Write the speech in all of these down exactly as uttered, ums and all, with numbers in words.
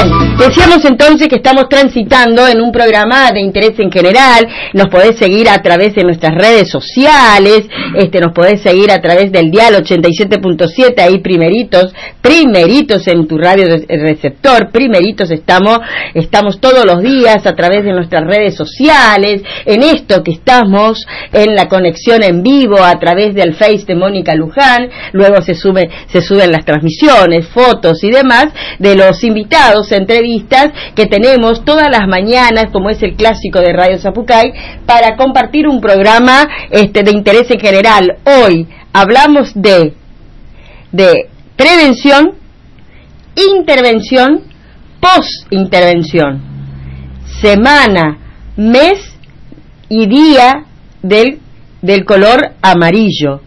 Bien, decíamos entonces que estamos transitando en un programa de interés en general. Nos podés seguir a través de nuestras redes sociales, este, nos podés seguir a través del dial ochenta y siete punto siete, ahí primeritos, primeritos en tu radio receptor, primeritos estamos, estamos todos los días a través de nuestras redes sociales, en esto que estamos, en la conexión en vivo a través del Face de Mónica Luján, luego se sube, se suben las transmisiones, fotos y demás de los invitados, entrevistas que tenemos todas las mañanas, como es el clásico de Radio Zapucay, para compartir un programa este, de interés en general. Hoy hablamos de, de prevención, intervención, post-intervención, semana, mes y día del, del color amarillo,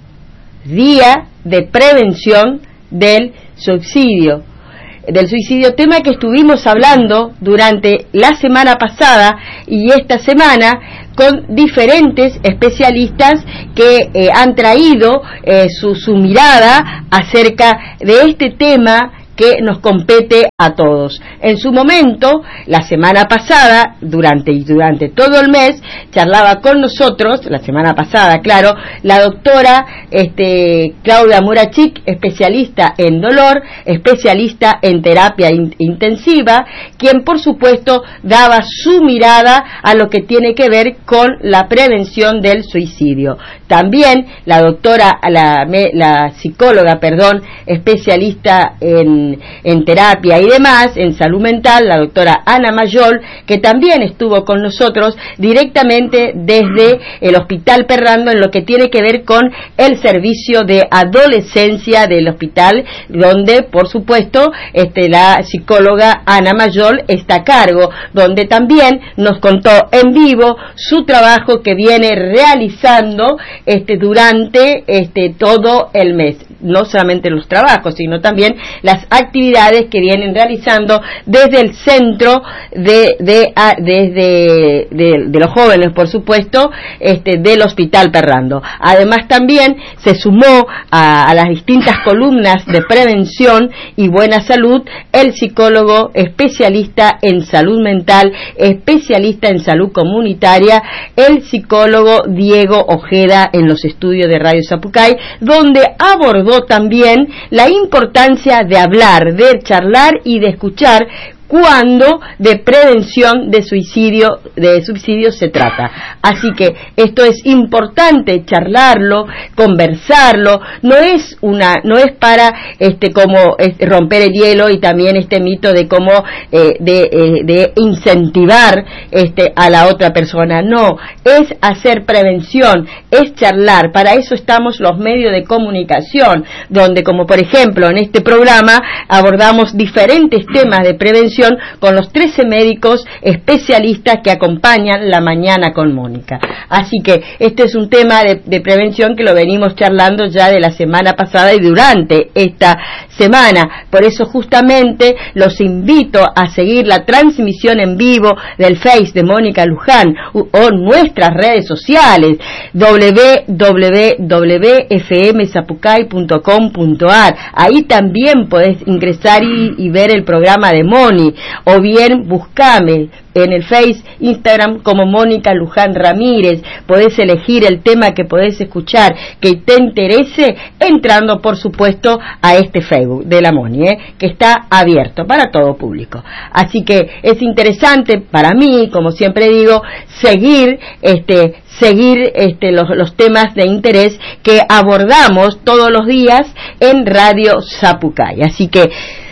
día de prevención del suicidio. del suicidio, tema que estuvimos hablando durante la semana pasada y esta semana con diferentes especialistas que eh, han traído eh, su, su mirada acerca de este tema que nos compete a todos. En su momento, la semana pasada, durante y durante todo el mes, charlaba con nosotros, la semana pasada, claro, la doctora este, Claudia Murachik, especialista en dolor, especialista en terapia in- intensiva, quien por supuesto daba su mirada a lo que tiene que ver con la prevención del suicidio. También la doctora, la, la psicóloga, perdón, especialista en en terapia y demás, en salud mental, la doctora Ana Mayol, que también estuvo con nosotros directamente desde el Hospital Perrando en lo que tiene que ver con el servicio de adolescencia del hospital, donde por supuesto este, la psicóloga Ana Mayol está a cargo, donde también nos contó en vivo su trabajo que viene realizando este, durante este, todo el mes, no solamente los trabajos, sino también las actividades que vienen realizando desde el centro de, de, a, desde, de, de los jóvenes, por supuesto, este, del Hospital Perrando. Además también se sumó a, a las distintas columnas de prevención y buena salud el psicólogo especialista en salud mental, especialista en salud comunitaria, el psicólogo Diego Ojeda en los estudios de Radio Zapucay, donde abordó también la importancia de hablar, de charlar y de escuchar cuando de prevención de suicidio de suicidio se trata. Así que esto es importante charlarlo, conversarlo, no es una no es para este como este, romper el hielo y también este mito de cómo eh, de, eh, de incentivar este a la otra persona, no, es hacer prevención, es charlar. Para eso estamos los medios de comunicación, donde como por ejemplo en este programa abordamos diferentes temas de prevención con los trece médicos especialistas que acompañan La Mañana con Mónica. Así que este es un tema de, de prevención que lo venimos charlando ya de la semana pasada y durante esta semana. Por eso justamente los invito a seguir la transmisión en vivo del Face de Mónica Luján o, o nuestras redes sociales doble u doble u doble u punto f m zapucay punto com punto a r. Ahí también podés ingresar y, y ver el programa de Moni, o bien buscame en el Face, Instagram como Mónica Luján Ramírez. Podés elegir el tema que podés escuchar que te interese entrando por supuesto a este Facebook de la Moni, ¿eh? que está abierto para todo público. Así que es interesante para mí, como siempre digo, seguir este seguir este los, los temas de interés que abordamos todos los días en Radio Zapucay. Así que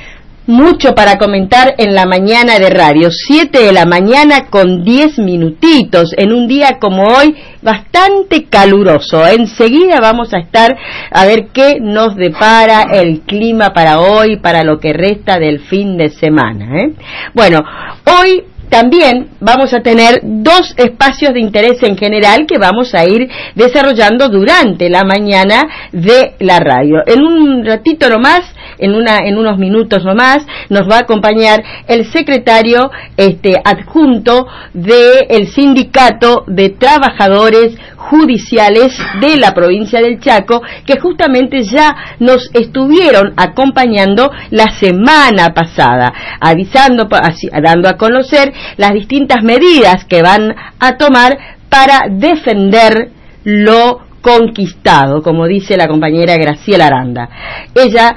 mucho para comentar en la mañana de radio, siete de la mañana con diez minutitos, en un día como hoy, bastante caluroso. Enseguida vamos a estar a ver qué nos depara el clima para hoy, para lo que resta del fin de semana, ¿eh? Bueno, hoy también vamos a tener dos espacios de interés en general que vamos a ir desarrollando durante la mañana de la radio. En un ratito nomás en una en unos minutos nomás, nos va a acompañar el secretario este, adjunto del Sindicato de Trabajadores Judiciales de la provincia del Chaco, que justamente ya nos estuvieron acompañando la semana pasada, avisando, dando a conocer las distintas medidas que van a tomar para defender lo conquistado, como dice la compañera Graciela Aranda. Ella,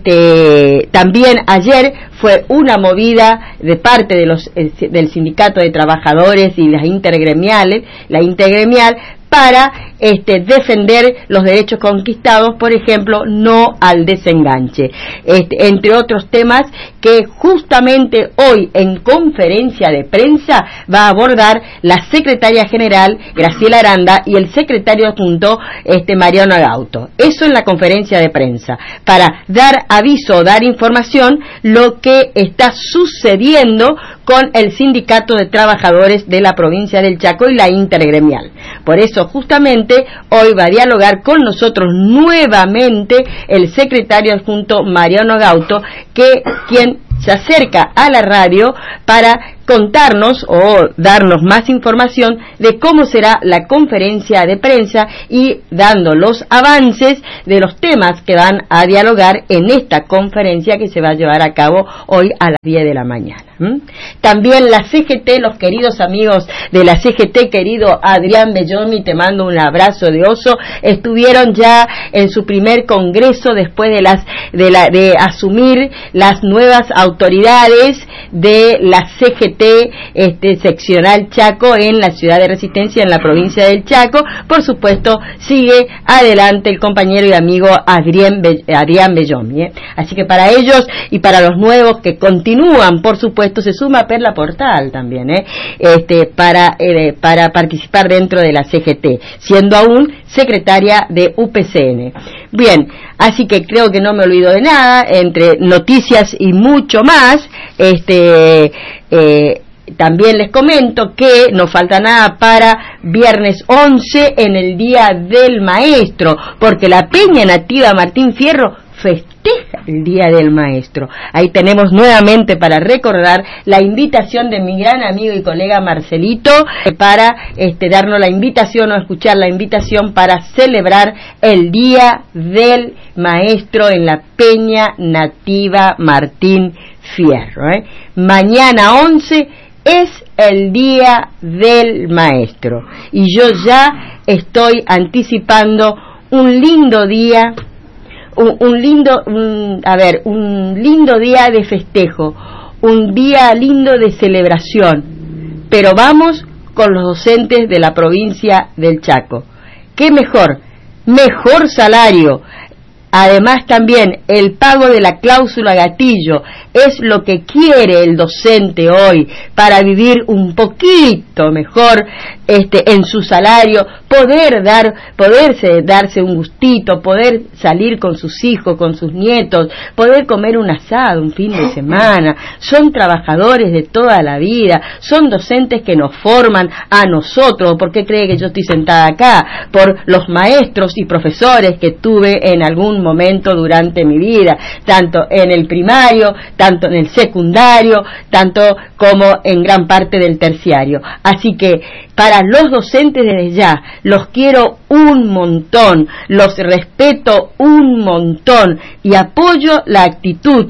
este, también ayer fue una movida de parte de los eh, del Sindicato de Trabajadores y las intergremiales, la intergremial, para este, defender los derechos conquistados, por ejemplo, no al desenganche, este, entre otros temas que justamente hoy en conferencia de prensa va a abordar la secretaria general Graciela Aranda y el secretario adjunto este, Mariano Gauto. Eso en la conferencia de prensa, para dar aviso, dar información lo que está sucediendo con el Sindicato de Trabajadores de la provincia del Chaco y la intergremial. Por eso justamente hoy va a dialogar con nosotros nuevamente el secretario adjunto Mariano Gauto, que quien se acerca a la radio para contarnos o darnos más información de cómo será la conferencia de prensa y dando los avances de los temas que van a dialogar en esta conferencia que se va a llevar a cabo hoy a las diez de la mañana. ¿Mm? También la C G T, los queridos amigos de la C G T, querido Adrián Bellomi, te mando un abrazo de oso, estuvieron ya en su primer congreso después de las de la de asumir las nuevas autoridades de la C G T este seccional Chaco en la ciudad de Resistencia, en la provincia del Chaco. Por supuesto, sigue adelante el compañero y amigo Adrián, Be Adrián Bellomi, ¿eh? Así que para ellos y para los nuevos que continúan, por supuesto, se suma Perla Portal también, ¿eh? Este, para, eh, para participar dentro de la C G T, siendo aún secretaria de U P C N. Bien, así que creo que no me olvido de nada, entre noticias y mucho más, este, eh, también les comento que no falta nada para viernes once en el Día del Maestro, porque la Peña Nativa Martín Fierro festeja el Día del Maestro. Ahí tenemos nuevamente para recordar la invitación de mi gran amigo y colega Marcelito para este, darnos la invitación o escuchar la invitación para celebrar el Día del Maestro en la Peña Nativa Martín Fierro, ¿eh? Mañana once es el Día del Maestro y yo ya estoy anticipando un lindo día, un, un lindo, un, a ver, un lindo día de festejo, un día lindo de celebración, pero vamos con los docentes de la provincia del Chaco. ¿Qué mejor? Mejor salario. Además también el pago de la cláusula gatillo es lo que quiere el docente hoy para vivir un poquito mejor este en su salario, poder dar poderse darse un gustito, poder salir con sus hijos, con sus nietos, poder comer un asado un fin de semana. Son trabajadores de toda la vida, son docentes que nos forman a nosotros. ¿Por qué cree que yo estoy sentada acá? Por los maestros y profesores que tuve en algún momento durante mi vida, tanto en el primario, tanto en el secundario, tanto como en gran parte del terciario. Así que para los docentes desde ya, los quiero un montón, los respeto un montón y apoyo la actitud,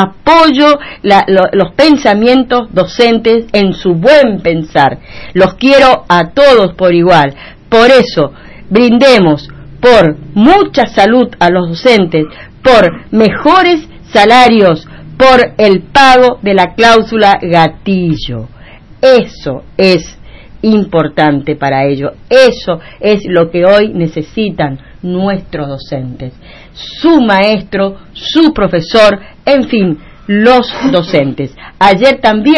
apoyo la, lo, los pensamientos docentes en su buen pensar. Los quiero a todos por igual. Por eso, brindemos por mucha salud a los docentes, por mejores salarios, por el pago de la cláusula gatillo. Eso es importante para ellos. Eso es lo que hoy necesitan nuestros docentes. Su maestro, su profesor, en fin, los docentes. Ayer también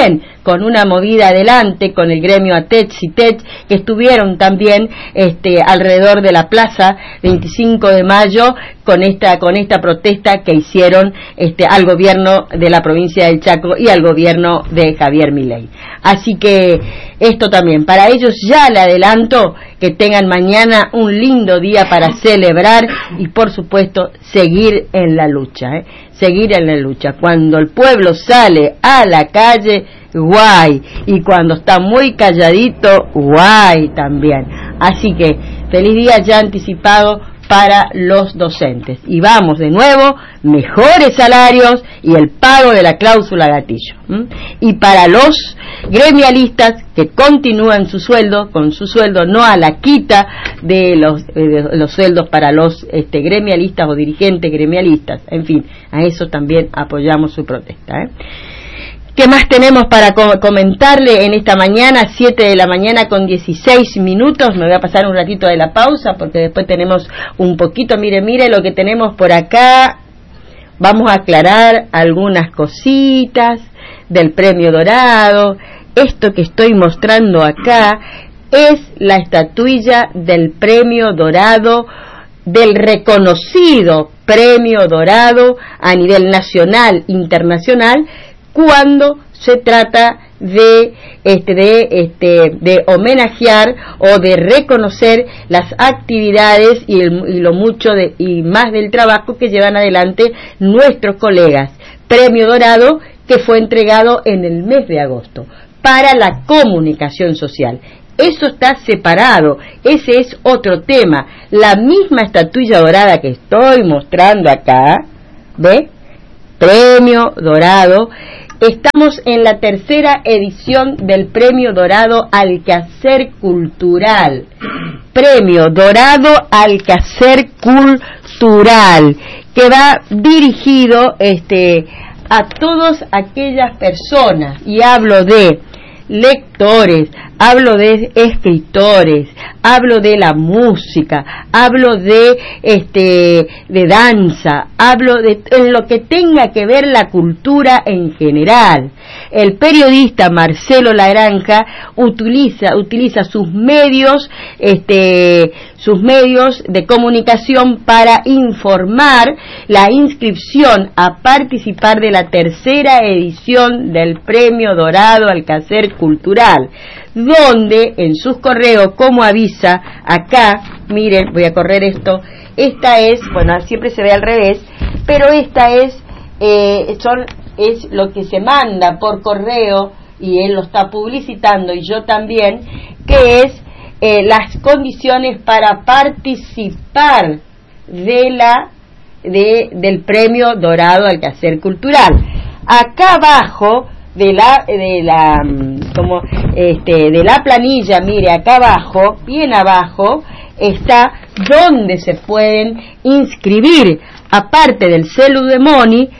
con una movida adelante con el gremio ATECH y TECH, que estuvieron también este, alrededor de la plaza veinticinco de mayo con esta con esta protesta que hicieron este, al gobierno de la provincia del Chaco y al gobierno de Javier Milei. Así que esto también, para ellos ya le adelanto que tengan mañana un lindo día para celebrar y por supuesto seguir en la lucha, ¿eh? seguir en la lucha. Cuando el pueblo sale a la calle, guay, y cuando está muy calladito, guay también. Así que feliz día ya anticipado para los docentes. Y vamos de nuevo, mejores salarios y el pago de la cláusula gatillo. ¿Mm? Y para los gremialistas que continúan su sueldo, con su sueldo, no a la quita de los, eh, de los sueldos para los este, gremialistas o dirigentes gremialistas. En fin, a eso también apoyamos su protesta, ¿eh? ¿Qué más tenemos para co- comentarle en esta mañana? siete de la mañana con dieciséis minutos. Me voy a pasar un ratito de la pausa porque después tenemos un poquito, mire, mire lo que tenemos por acá. Vamos a aclarar algunas cositas del Premio Dorado. Esto que estoy mostrando acá es la estatuilla del Premio Dorado, del reconocido Premio Dorado a nivel nacional, internacional, cuando se trata de este de este de homenajear o de reconocer las actividades y, el, y lo mucho de, y más del trabajo que llevan adelante nuestros colegas. Premio Dorado que fue entregado en el mes de agosto para la comunicación social. Eso está separado, ese es otro tema. La misma estatuilla dorada que estoy mostrando acá, ¿ve? Premio Dorado. Estamos en la tercera edición del Premio Dorado al Quehacer Cultural. Premio Dorado al Quehacer Cultural, que va dirigido este, a todas aquellas personas, y hablo de lectores, hablo de escritores, hablo de la música, hablo de este de danza, hablo de en lo que tenga que ver la cultura en general. El periodista Marcelo Lagranja utiliza utiliza sus medios este sus medios de comunicación para informar la inscripción a participar de la tercera edición del Premio Dorado al Quehacer Cultural, donde en sus correos, como avisa acá, miren, voy a correr esto, esta es, bueno, siempre se ve al revés, pero esta es, eh, son, es lo que se manda por correo, y él lo está publicitando, y yo también, que es eh, las condiciones para participar de la, de, del Premio Dorado al Quehacer Cultural. Acá abajo, de la de la como este de la planilla, mire acá abajo, bien abajo está donde se pueden inscribir, aparte del celu de Moni,